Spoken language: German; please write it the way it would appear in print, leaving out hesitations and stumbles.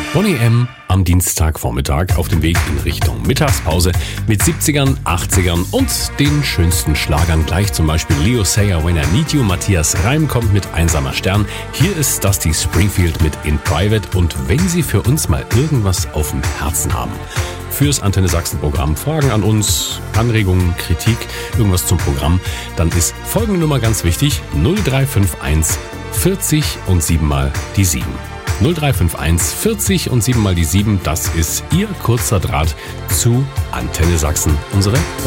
Boney M. am Dienstagvormittag auf dem Weg in Richtung Mittagspause mit 70ern, 80ern und den schönsten Schlagern. Gleich zum Beispiel Leo Sayer, When I Need You. Matthias Reim kommt mit Einsamer Stern. Hier ist Dusty Springfield mit In Private. Und wenn Sie für uns mal irgendwas auf dem Herzen haben, fürs Antenne Sachsen-Programm, Fragen an uns, Anregungen, Kritik, irgendwas zum Programm, dann ist folgende Nummer ganz wichtig: 0351 40 und 7 mal die 7. 0351 40 und 7 mal die 7, das ist Ihr kurzer Draht zu Antenne Sachsen, unsere